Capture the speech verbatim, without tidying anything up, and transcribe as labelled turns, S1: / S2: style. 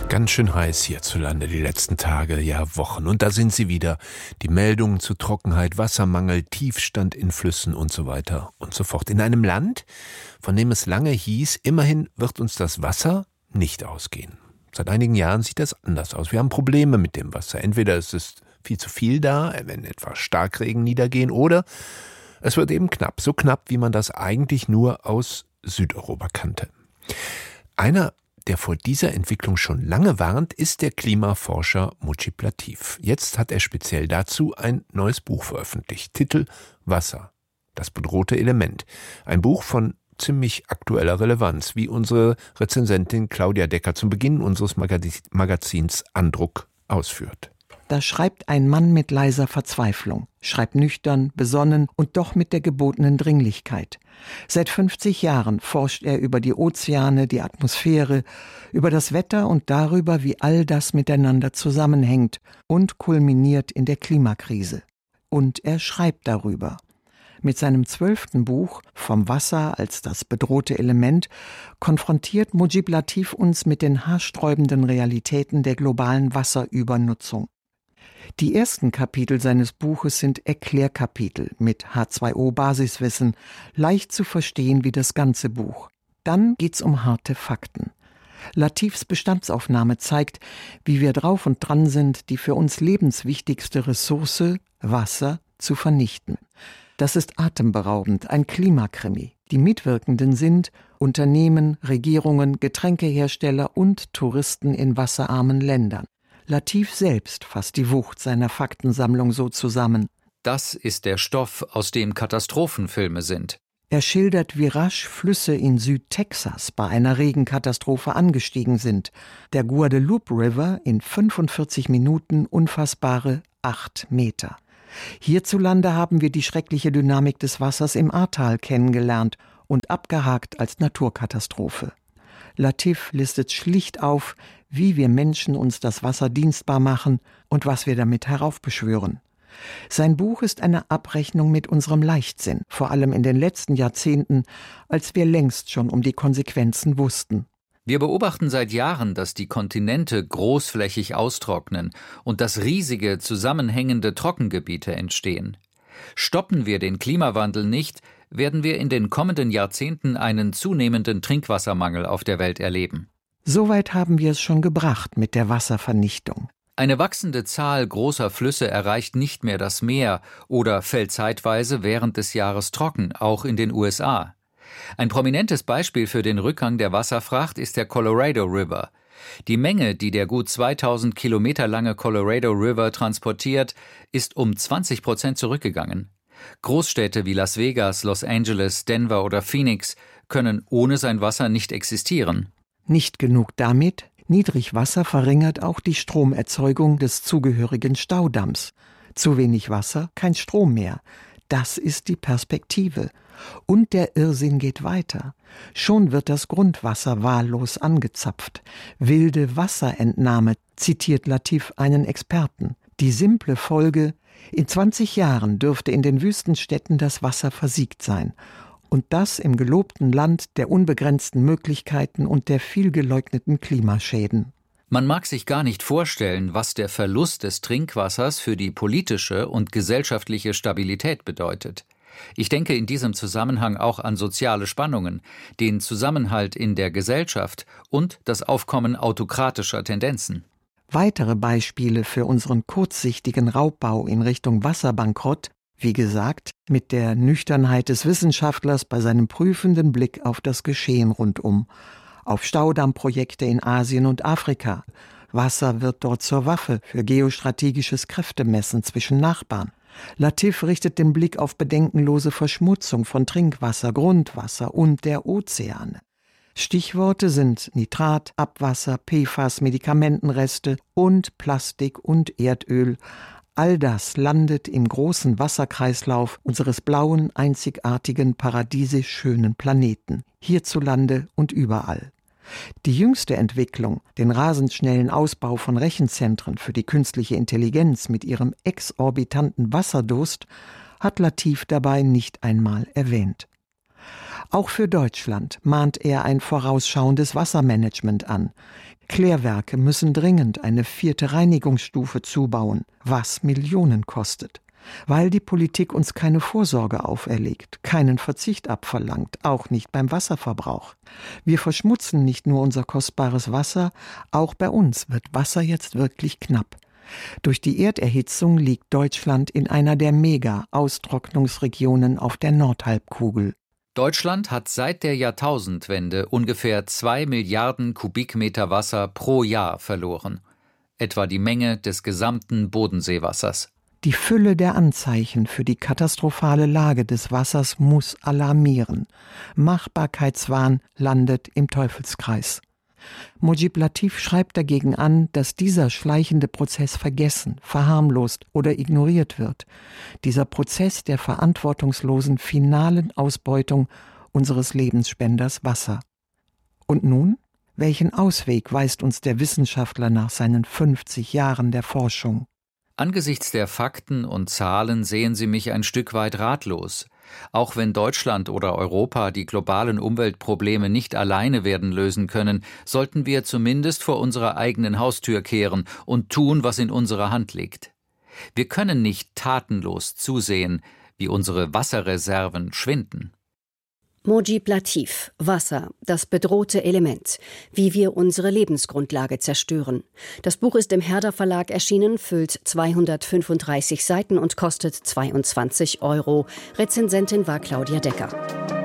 S1: Ganz schön heiß hierzulande die letzten Tage, ja Wochen. Und da sind sie wieder. Die Meldungen zu Trockenheit, Wassermangel, Tiefstand in Flüssen und so weiter und so fort. In einem Land, von dem es lange hieß, immerhin wird uns das Wasser nicht ausgehen. Seit einigen Jahren sieht das anders aus. Wir haben Probleme mit dem Wasser. Entweder ist es viel zu viel da, wenn etwa Starkregen niedergehen, oder es wird eben knapp. So knapp, wie man das eigentlich nur aus Südeuropa kannte. Einer der vor dieser Entwicklung schon lange warnt, ist der Klimaforscher Mujib Latif. Jetzt hat er speziell dazu ein neues Buch veröffentlicht. Titel Wasser, das bedrohte Element. Ein Buch von ziemlich aktueller Relevanz, wie unsere Rezensentin Claudia Decker zum Beginn unseres Magazins Andruck ausführt.
S2: Da schreibt ein Mann mit leiser Verzweiflung, schreibt nüchtern, besonnen und doch mit der gebotenen Dringlichkeit. Seit fünfzig Jahren forscht er über die Ozeane, die Atmosphäre, über das Wetter und darüber, wie all das miteinander zusammenhängt und kulminiert in der Klimakrise. Und er schreibt darüber. Mit seinem zwölften Buch Vom Wasser als das bedrohte Element konfrontiert Mujib Latif uns mit den haarsträubenden Realitäten der globalen Wasserübernutzung. Die ersten Kapitel seines Buches sind Erklärkapitel mit H zwei O-Basiswissen, leicht zu verstehen wie das ganze Buch. Dann geht's um harte Fakten. Latifs Bestandsaufnahme zeigt, wie wir drauf und dran sind, die für uns lebenswichtigste Ressource, Wasser, zu vernichten. Das ist atemberaubend, ein Klimakrimi. Die Mitwirkenden sind Unternehmen, Regierungen, Getränkehersteller und Touristen in wasserarmen Ländern. Latif selbst fasst die Wucht seiner Faktensammlung so zusammen.
S3: Das ist der Stoff, aus dem Katastrophenfilme sind.
S2: Er schildert, wie rasch Flüsse in Südtexas bei einer Regenkatastrophe angestiegen sind. Der Guadalupe River in fünfundvierzig Minuten unfassbare acht Meter. Hierzulande haben wir die schreckliche Dynamik des Wassers im Ahrtal kennengelernt und abgehakt als Naturkatastrophe. Latif listet schlicht auf, wie wir Menschen uns das Wasser dienstbar machen und was wir damit heraufbeschwören. Sein Buch ist eine Abrechnung mit unserem Leichtsinn, vor allem in den letzten Jahrzehnten, als wir längst schon um die Konsequenzen wussten.
S3: Wir beobachten seit Jahren, dass die Kontinente großflächig austrocknen und dass riesige, zusammenhängende Trockengebiete entstehen. Stoppen wir den Klimawandel nicht, werden wir in den kommenden Jahrzehnten einen zunehmenden Trinkwassermangel auf der Welt erleben.
S2: Soweit haben wir es schon gebracht mit der Wasservernichtung.
S3: Eine wachsende Zahl großer Flüsse erreicht nicht mehr das Meer oder fällt zeitweise während des Jahres trocken, auch in den U S A. Ein prominentes Beispiel für den Rückgang der Wasserfracht ist der Colorado River. Die Menge, die der gut zweitausend Kilometer lange Colorado River transportiert, ist um zwanzig Prozent zurückgegangen. Großstädte wie Las Vegas, Los Angeles, Denver oder Phoenix können ohne sein Wasser nicht existieren.
S2: Nicht genug damit, Niedrigwasser verringert auch die Stromerzeugung des zugehörigen Staudamms. Zu wenig Wasser, kein Strom mehr. Das ist die Perspektive. Und der Irrsinn geht weiter. Schon wird das Grundwasser wahllos angezapft. Wilde Wasserentnahme, zitiert Latif einen Experten. Die simple Folge: In zwanzig Jahren dürfte in den Wüstenstädten das Wasser versiegt sein. Und das im gelobten Land der unbegrenzten Möglichkeiten und der vielgeleugneten Klimaschäden.
S3: Man mag sich gar nicht vorstellen, was der Verlust des Trinkwassers für die politische und gesellschaftliche Stabilität bedeutet. Ich denke in diesem Zusammenhang auch an soziale Spannungen, den Zusammenhalt in der Gesellschaft und das Aufkommen autokratischer Tendenzen.
S2: Weitere Beispiele für unseren kurzsichtigen Raubbau in Richtung Wasserbankrott, wie gesagt, mit der Nüchternheit des Wissenschaftlers bei seinem prüfenden Blick auf das Geschehen rundum, auf Staudammprojekte in Asien und Afrika. Wasser wird dort zur Waffe für geostrategisches Kräftemessen zwischen Nachbarn. Latif richtet den Blick auf bedenkenlose Verschmutzung von Trinkwasser, Grundwasser und der Ozeane. Stichworte sind Nitrat, Abwasser, P F A S, Medikamentenreste und Plastik und Erdöl. All das landet im großen Wasserkreislauf unseres blauen, einzigartigen, paradiesisch schönen Planeten, hierzulande und überall. Die jüngste Entwicklung, den rasend schnellen Ausbau von Rechenzentren für die künstliche Intelligenz mit ihrem exorbitanten Wasserdurst, hat Latif dabei nicht einmal erwähnt. Auch für Deutschland mahnt er ein vorausschauendes Wassermanagement an. Klärwerke müssen dringend eine vierte Reinigungsstufe zubauen, was Millionen kostet. Weil die Politik uns keine Vorsorge auferlegt, keinen Verzicht abverlangt, auch nicht beim Wasserverbrauch. Wir verschmutzen nicht nur unser kostbares Wasser, auch bei uns wird Wasser jetzt wirklich knapp. Durch die Erderhitzung liegt Deutschland in einer der Mega-Austrocknungsregionen auf der Nordhalbkugel.
S3: Deutschland hat seit der Jahrtausendwende ungefähr zwei Milliarden Kubikmeter Wasser pro Jahr verloren. Etwa die Menge des gesamten Bodenseewassers.
S2: Die Fülle der Anzeichen für die katastrophale Lage des Wassers muss alarmieren. Machbarkeitswahn landet im Teufelskreis. Mojib Latif schreibt dagegen an, dass dieser schleichende Prozess vergessen, verharmlost oder ignoriert wird. Dieser Prozess der verantwortungslosen finalen Ausbeutung unseres Lebensspenders Wasser. Und nun? Welchen Ausweg weist uns der Wissenschaftler nach seinen fünfzig Jahren der Forschung?
S3: Angesichts der Fakten und Zahlen sehen Sie mich ein Stück weit ratlos. Auch wenn Deutschland oder Europa die globalen Umweltprobleme nicht alleine werden lösen können, sollten wir zumindest vor unserer eigenen Haustür kehren und tun, was in unserer Hand liegt. Wir können nicht tatenlos zusehen, wie unsere Wasserreserven schwinden.
S4: Mojib Latif, Wasser, das bedrohte Element, wie wir unsere Lebensgrundlage zerstören. Das Buch ist im Herder Verlag erschienen, füllt zweihundertfünfunddreißig Seiten und kostet zweiundzwanzig Euro. Rezensentin war Claudia Decker.